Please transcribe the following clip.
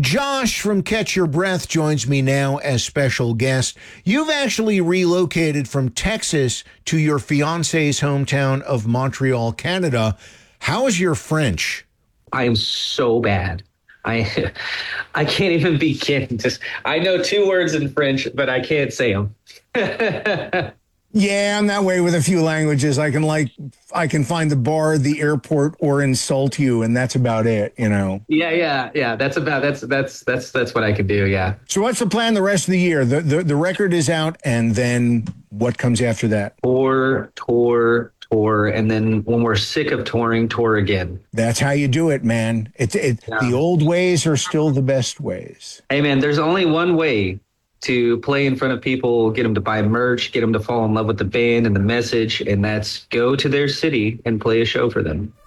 Josh from Catch Your Breath joins me now as special guest. You've actually relocated from Texas to your fiance's hometown of Montreal, Canada. How is your French? I am so bad. I I can't even begin. I know two words in French, but I can't say them. Yeah, I'm that way with a few languages. I can find the bar, the airport, or insult you, and that's about it, you know. Yeah. That's what I can do. Yeah. So what's the plan the rest of the year? The record is out, and then what comes after that? Tour, and then when we're sick of touring, tour again. That's how you do it, man. The old ways are still the best ways. Hey, man, there's only one way to play in front of people, get them to buy merch, get them to fall in love with the band and the message, and that's go to their city and play a show for them.